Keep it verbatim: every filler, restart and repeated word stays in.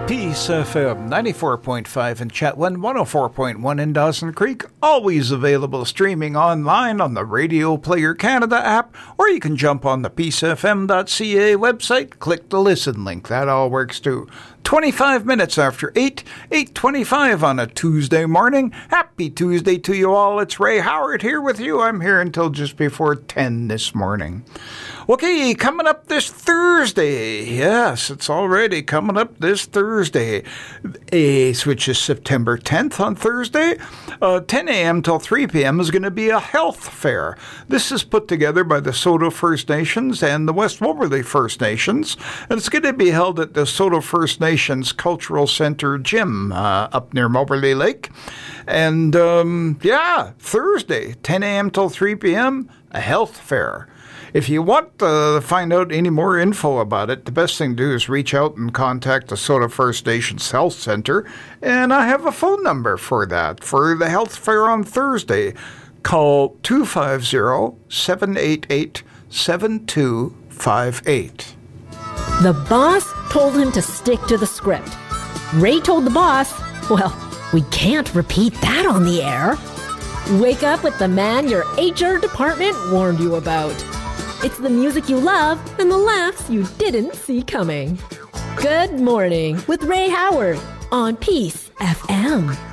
Peace F M ninety-four point five in Chetwynd, one oh four point one in Dawson Creek, always available streaming online on the Radio Player Canada app, or you can jump on the peace f m dot c a website, click the listen link, that all works too. twenty-five minutes after eight, eight twenty-five on a Tuesday morning. Happy Tuesday to you all. It's Ray Howard here with you. I'm here until just before ten this morning. Okay, coming up this Thursday. Yes, it's already coming up this Thursday. A, which is September tenth on Thursday. Uh, ten a.m. till three p.m. is going to be a health fair. This is put together by the Soto First Nations and the West Woburley First Nations. And it's going to be held at the Soto First Nations Cultural Center Gym uh, up near Moberly Lake. And, um, yeah, Thursday, ten a.m. till three p.m., a health fair. If you want to find out any more info about it, the best thing to do is reach out and contact the Soto First Nations Health Center, and I have a phone number for that. For the health fair on Thursday, call two five zero, seven eight eight, seven two five eight. The boss told him to stick to the script. Ray told the boss, well, we can't repeat that on the air. Wake up with the man your H R department warned you about. It's the music you love and the laughs you didn't see coming. Good morning with Ray Howard on Peace F M.